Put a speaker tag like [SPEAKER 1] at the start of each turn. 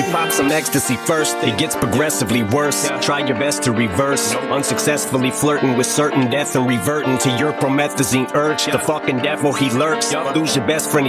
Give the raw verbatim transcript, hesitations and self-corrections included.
[SPEAKER 1] pop some ecstasy first, it gets progressively worse. Try your best to reverse, unsuccessfully flirting with certain death and reverting to your promethazine urge. The fucking devil, he lurks. Lose your best friend,